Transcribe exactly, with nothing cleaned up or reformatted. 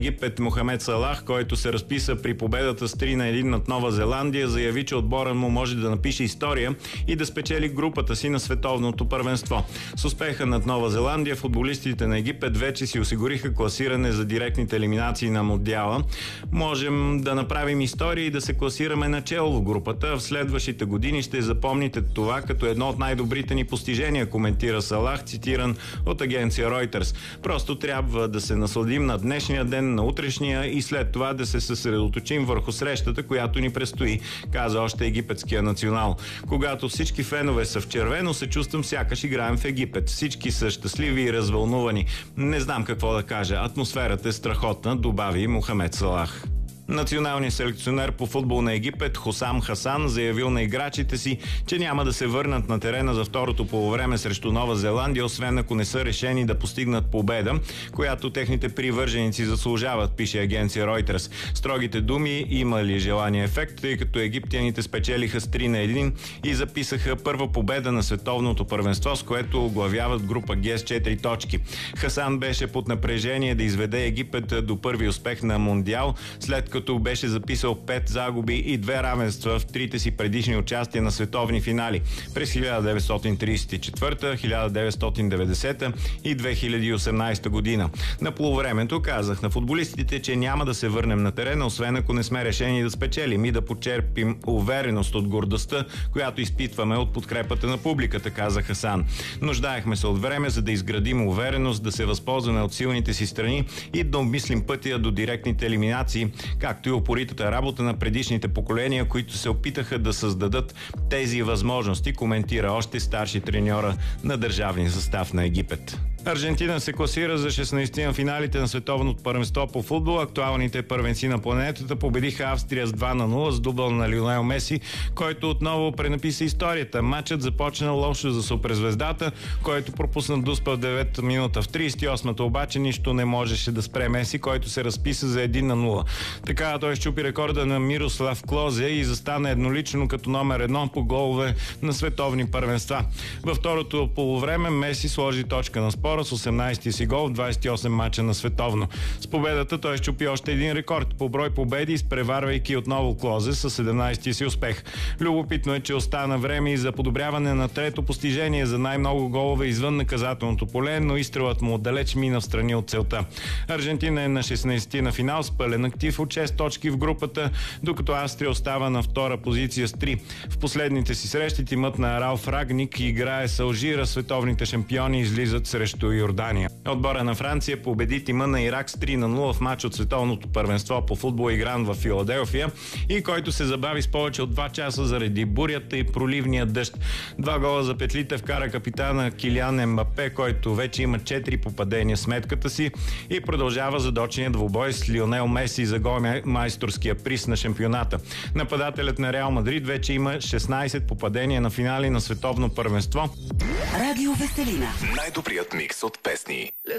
Египет Мохамед Салах, който се разписа при победата с три на едно над Нова Зеландия, заяви, че отборът му може да напише история и да спечели групата си на световното първенство. С успеха над Нова Зеландия, футболистите на Египет вече си осигуриха класиране за директните елиминации на Мондиала. Можем да направим история и да се класираме начело в групата. В следващите години ще запомните това като едно от най-добрите ни постижения, коментира Салах, цитиран от агенция Reuters. Просто трябва да се насладим на днешния ден, на утрешния и след това да се съсредоточим върху срещата, която ни предстои, каза още египетския национал. Когато всички фенове са в червено, се чувствам сякаш играем в Египет. Всички са щастливи и развълнувани. Не знам какво да кажа. Атмосферата е страхотна, добави Мохамед Салах. Националният селекционер по футбол на Египет Хусам Хасан заявил на играчите си, че няма да се върнат на терена за второто полувреме срещу Нова Зеландия, освен ако не са решени да постигнат победа, която техните привърженици заслужават, пише агенция Reuters. Строгите думи имали желания ефект, тъй като египтяните спечелиха с три на едно и записаха първа победа на световното първенство, с което оглавяват група Г с четири точки. Хасан беше под напрежение да изведе Египет до първи успех на Мондиал, след като като беше записал пет загуби и две равенства в трите си предишни участия на световни финали през хиляда деветстотин тридесет и четвърта, хиляда деветстотин деветдесета и две хиляди и осемнадесета година. На полувремето казах на футболистите, че няма да се върнем на терена, освен ако не сме решени да спечелим и да почерпим увереност от гордостта, която изпитваме от подкрепата на публиката, каза Хасан. Нуждаехме се от време, за да изградим увереност, да се възползваме от силните си страни и да обмислим пътя до директните елиминации, както и упоритата работа на предишните поколения, които се опитаха да създадат тези възможности, коментира още старши треньора на държавния състав на Египет. Аржентина се класира за шестнадесети на финалите на световното първенство по футбол. Актуалните първенци на планетата победиха Австрия с два на нула с дубъл на Лионел Меси, който отново пренаписа историята. Матчът започна лошо за суперзвездата, който пропусна дуспа в девета минута. В тридесет и осмата обаче нищо не можеше да спре Меси, който се разписа за едно на нула. Така той щупи рекорда на Мирослав Клозе и застана еднолично като номер едно по голове на световни първенства. Във второто полувреме Меси сложи точка на спора с осемнадесети си гол в двадесет и осем мача на световно. С победата той щупи още един рекорд по брой победи, изпреварвайки отново Клозе с седемнадесети си успех. Любопитно е, че остана време и за подобряване на трето постижение за най-много голове извън наказателното поле, но изстрелът му отдалеч мина в страни от целта. Аржентина е на шестнадесети на финал с пълен актив от шест точки в групата, докато Австрия остава на втора позиция с три. В последните си срещи тимът на Ралф Рагник играе с Алжира, световните шампиони излизат срещу Йордания. Отбора на Франция победи тима на Ирак с три на нула в матч от световното първенство по футбол, игран в Филаделфия и който се забави с повече от два часа заради бурята и проливния дъжд. Два гола за петлите вкара капитана Килиан Ембапе, който вече има четири попадения в сметката си и продължава задочения двубой с Лионел Меси за гол майсторския приз на шампионата. Нападателят на Реал Мадрид вече има шестнадесет попадения на финали на световно първенство. Радио Веселина. Най-добрият микс от песни.